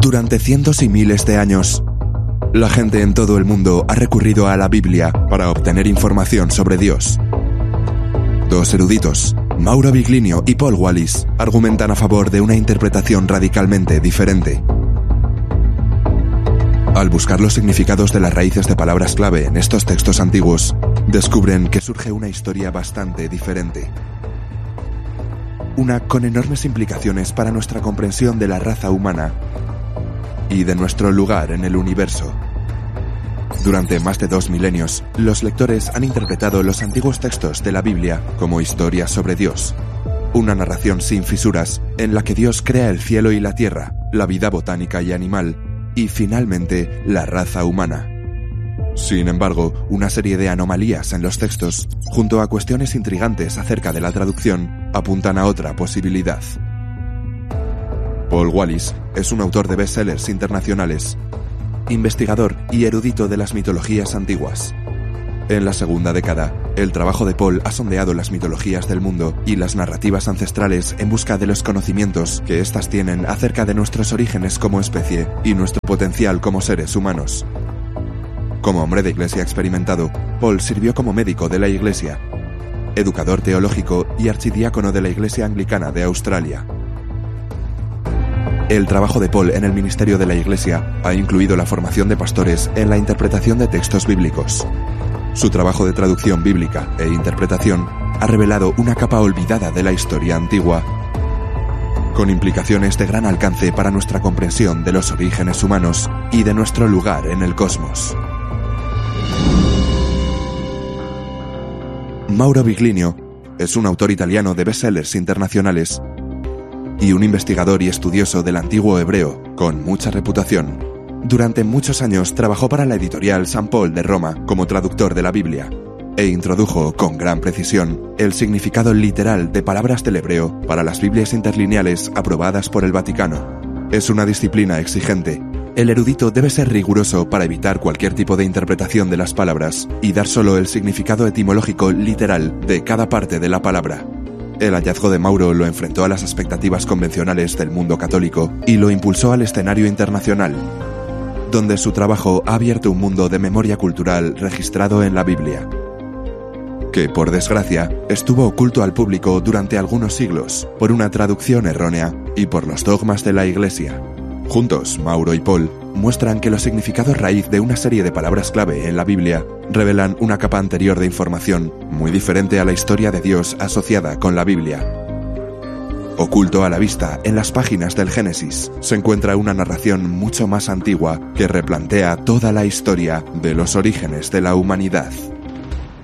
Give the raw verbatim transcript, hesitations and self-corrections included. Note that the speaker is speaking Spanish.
Durante cientos y miles de años, la gente en todo el mundo ha recurrido a la Biblia para obtener información sobre Dios. Dos eruditos, Mauro Biglinio y Paul Wallis, argumentan a favor de una interpretación radicalmente diferente. Al buscar los significados de las raíces de palabras clave en estos textos antiguos, descubren que surge una historia bastante diferente. Una con enormes implicaciones para nuestra comprensión de la raza humana y de nuestro lugar en el universo. Durante más de dos milenios, los lectores han interpretado los antiguos textos de la Biblia como historias sobre Dios. Una narración sin fisuras en la que Dios crea el cielo y la tierra, la vida botánica y animal, y finalmente la raza humana. Sin embargo, una serie de anomalías en los textos, junto a cuestiones intrigantes acerca de la traducción, apuntan a otra posibilidad. Paul Wallis es un autor de bestsellers internacionales, investigador y erudito de las mitologías antiguas. En la segunda década, el trabajo de Paul ha sondeado las mitologías del mundo y las narrativas ancestrales en busca de los conocimientos que éstas tienen acerca de nuestros orígenes como especie y nuestro potencial como seres humanos. Como hombre de iglesia experimentado, Paul sirvió como médico de la iglesia, educador teológico y archidiácono de la Iglesia Anglicana de Australia. El trabajo de Paul en el ministerio de la Iglesia ha incluido la formación de pastores en la interpretación de textos bíblicos. Su trabajo de traducción bíblica e interpretación ha revelado una capa olvidada de la historia antigua, con implicaciones de gran alcance para nuestra comprensión de los orígenes humanos y de nuestro lugar en el cosmos. Mauro Biglinio es un autor italiano de bestsellers internacionales y un investigador y estudioso del antiguo hebreo con mucha reputación. Durante muchos años trabajó para la editorial San Paul de Roma como traductor de la Biblia e introdujo con gran precisión el significado literal de palabras del hebreo para las Biblias interlineales aprobadas por el Vaticano. Es una disciplina exigente. El erudito debe ser riguroso para evitar cualquier tipo de interpretación de las palabras y dar solo el significado etimológico literal de cada parte de la palabra. El hallazgo de Mauro lo enfrentó a las expectativas convencionales del mundo católico y lo impulsó al escenario internacional, donde su trabajo ha abierto un mundo de memoria cultural registrado en la Biblia, que, por desgracia, estuvo oculto al público durante algunos siglos por una traducción errónea y por los dogmas de la Iglesia. Juntos, Mauro y Paul muestran que los significados raíz de una serie de palabras clave en la Biblia revelan una capa anterior de información muy diferente a la historia de Dios asociada con la Biblia. Oculto a la vista en las páginas del Génesis se encuentra una narración mucho más antigua que replantea toda la historia de los orígenes de la humanidad.